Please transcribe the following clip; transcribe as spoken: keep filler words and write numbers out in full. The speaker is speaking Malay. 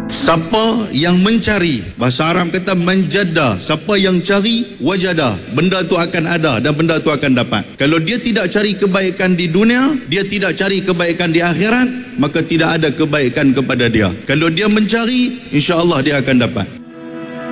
Siapa yang mencari, bahasa Arab kata menjada, siapa yang cari wajada, benda tu akan ada dan benda tu akan dapat. Kalau dia tidak cari kebaikan di dunia, dia tidak cari kebaikan di akhirat, maka tidak ada kebaikan kepada dia. Kalau dia mencari, insya Allah dia akan dapat.